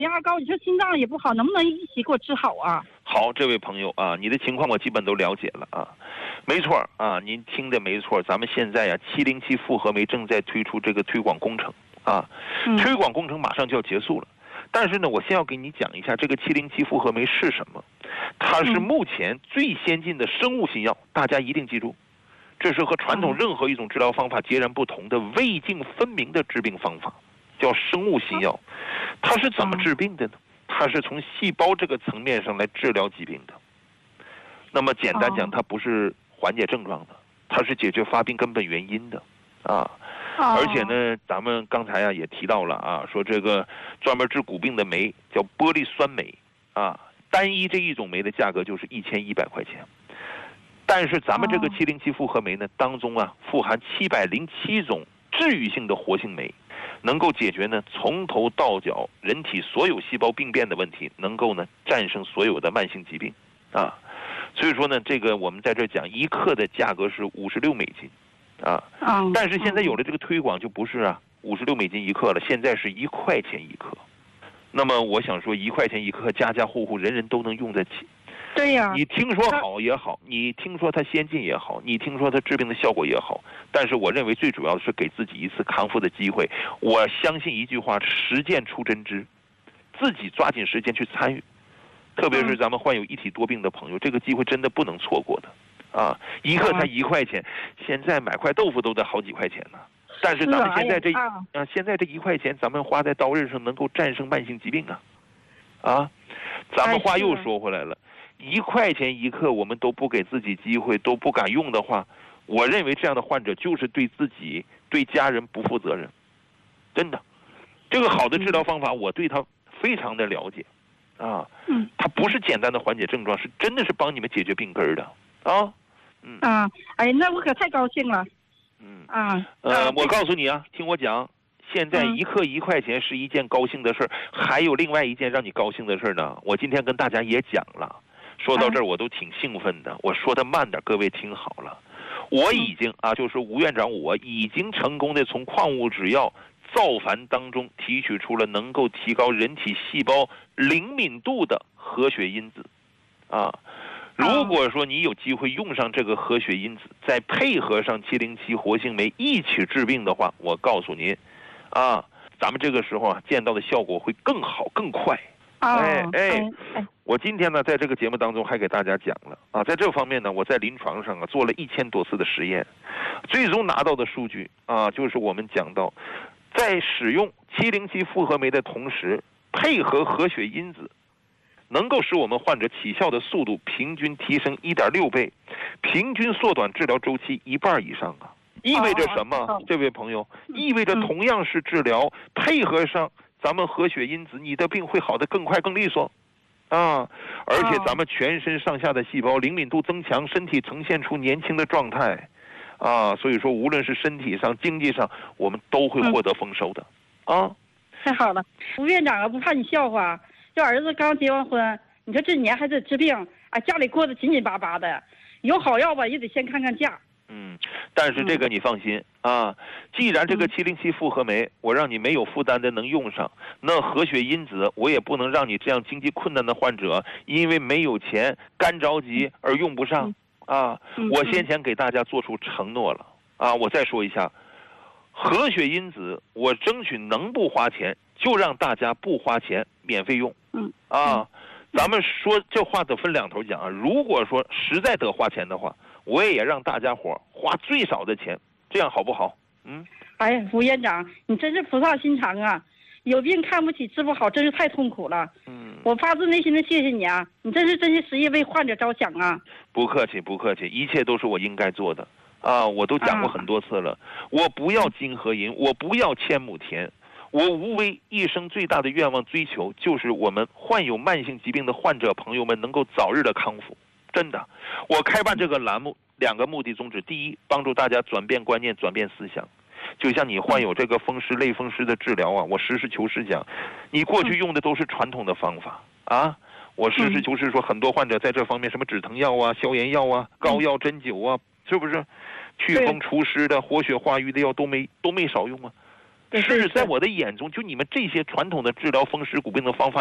血压高，你说心脏也不好，能不能一起给我治好啊？ 好，这位朋友啊，你的情况我基本都了解了啊，没错啊，您听的没错，咱们现在呀，707复合酶正在推出这个推广工程啊，推广工程马上就要结束了。但是呢，我先要给你讲一下这个707复合酶是什么，它是目前最先进的生物新药，大家一定记住，这是和传统任何一种治疗方法截然不同的未经分明的治病方法，叫生物新药。它是怎么治病的呢？它是从细胞这个层面上来治疗疾病的。那么简单讲，它不是缓解症状的，它是解决发病根本原因的啊。而且呢，咱们刚才也提到了啊，说这个专门治骨病的酶叫玻璃酸酶啊，单一这一种酶的价格就是1100块钱。但是咱们这个707复合酶呢，当中富含707种治愈性的活性酶，能够解决呢从头到脚人体所有细胞病变的问题，能够呢战胜所有的慢性疾病啊。所以说呢，这个我们在这讲1克的价格是56美金。但是现在有了这个推广，就不是56美金1克了，现在是1块钱1克。那么我想说，1块钱1克，家家户户人人都能用得起。 对呀， 你听说好也好，你听说它先进也好，你听说它治病的效果也好，但是我认为最主要的是给自己一次康复的机会。我相信一句话：实践出真知，自己抓紧时间去参与。特别是咱们患有一体多病的朋友，这个机会真的不能错过的。1克才1块钱，现在买块豆腐都得好几块钱呢。但是咱们现在现在这1块钱，咱们花在刀刃上，能够战胜慢性疾病咱们话又说回来了，1块钱1克，我们都不给自己机会，都不敢用的话，我认为这样的患者就是对自己、对家人不负责任。真的，这个好的治疗方法，我对他非常的了解它不是简单的缓解症状，是真的是帮你们解决病根的哎，那我可太高兴了。 我告诉你听我讲，现在1克1块钱是一件高兴的事，还有另外一件让你高兴的事呢。我今天跟大家也讲了，说到这儿我都挺兴奋的。我说的慢点，各位听好了，我已经就是吴院长，我已经成功的从矿物质药造矾当中提取出了能够提高人体细胞灵敏度的合血因子如果说你有机会用上这个合血因子，再配合上707活性酶一起治病的话，我告诉您咱们这个时候见到的效果会更好更快。我今天呢在这个节目当中还给大家讲了在这方面呢，我在临床上做了1000多次的实验，最终拿到的数据就是我们讲到，在使用707复合酶的同时，配合合血因子，能够使我们患者起效的速度平均提升1.6倍，平均缩短治疗周期1半以上意味着什么？这位朋友，意味着同样是治疗，配合上咱们合血因子，你的病会好得更快更利索而且咱们全身上下的细胞灵敏度增强，身体呈现出年轻的状态所以说无论是身体上经济上，我们都会获得丰收的太好了，吴院长不怕你笑话，这儿子刚结完婚，你说这年还得治病家里过得紧紧巴巴的，有好药吧也得先看看价。 但是这个你放心既然这个707复合酶我让你没有负担的能用上，那合血因子我也不能让你这样经济困难的患者因为没有钱干着急而用不上我先前给大家做出承诺了我再说一下，合血因子我争取能不花钱就让大家不花钱免费用咱们说这话得分两头讲如果说实在得花钱的话，我也让大家伙花最少的钱，这样好不好？ 哎呀，吴院长，你真是菩萨心肠有病看不起治不好，真是太痛苦了。我发自内心的谢谢你你真是实业为患者着想不客气不客气，一切都是我应该做的我都讲过很多次了，我不要金和银，我不要千亩田，我无为一生最大的愿望追求就是我们患有慢性疾病的患者朋友们能够早日的康复。真的，我开办这个栏目2个目的宗旨，第一，帮助大家转变观念转变思想，就像你患有这个风湿类风湿的治疗我实事求是讲，你过去用的都是传统的方法我实事求是说，很多患者在这方面什么止疼药消炎药膏药针灸是不是祛风除湿的活血化瘀的药都没少用是在我的眼中，就你们这些传统的治疗风湿骨病的方法